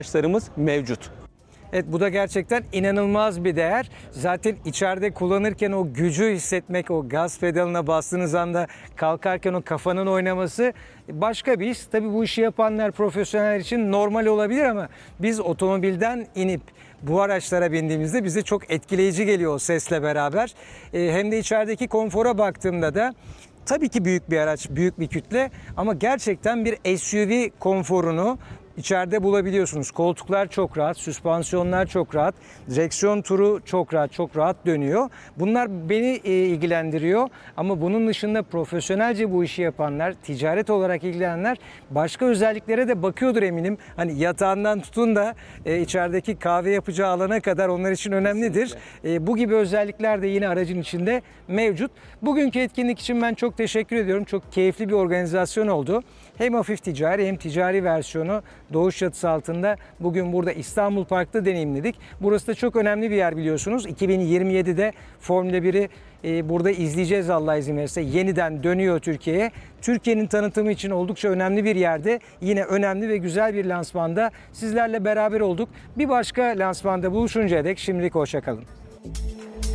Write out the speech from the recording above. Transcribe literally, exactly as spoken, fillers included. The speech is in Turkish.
araçlarımız mevcut. Evet, bu da gerçekten inanılmaz bir değer. Zaten içeride kullanırken o gücü hissetmek, o gaz pedalına bastığınız anda kalkarken o kafanın oynaması başka bir his. Tabii bu işi yapanlar, profesyoneller için normal olabilir ama biz otomobilden inip bu araçlara bindiğimizde bize çok etkileyici geliyor o sesle beraber. Ee, hem de içerideki konfora baktığımda da tabii ki büyük bir araç, büyük bir kütle ama gerçekten bir S U V konforunu İçeride bulabiliyorsunuz. Koltuklar çok rahat, süspansiyonlar çok rahat, direksiyon turu çok rahat, çok rahat dönüyor. Bunlar beni e, ilgilendiriyor ama bunun dışında profesyonelce bu işi yapanlar, ticaret olarak ilgilenenler başka özelliklere de bakıyordur eminim. Hani yatağından tutun da e, içerideki kahve yapacağı alana kadar onlar için önemlidir. E, bu gibi özellikler de yine aracın içinde mevcut. Bugünkü etkinlik için ben çok teşekkür ediyorum. Çok keyifli bir organizasyon oldu. Hem hafif ticari hem ticari versiyonu Doğuş çatısı altında bugün burada İstanbul Park'ta deneyimledik. Burası da çok önemli bir yer biliyorsunuz. iki bin yirmi yedide Formula biri e, burada izleyeceğiz Allah izin verirse. Yeniden dönüyor Türkiye'ye. Türkiye'nin tanıtımı için oldukça önemli bir yerde. Yine önemli ve güzel bir lansmanda sizlerle beraber olduk. Bir başka lansmanda buluşuncaya dek şimdilik hoşça kalın.